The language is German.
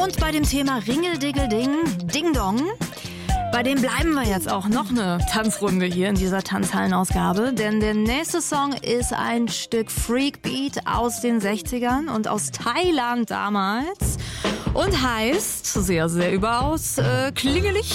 Und bei dem Thema Ringeldingelding, Ding Dong, bei dem bleiben wir jetzt auch noch eine Tanzrunde hier in dieser Tanzhallenausgabe, denn der nächste Song ist ein Stück Freakbeat aus den 60ern und aus Thailand damals und heißt, sehr, sehr überaus klingelig,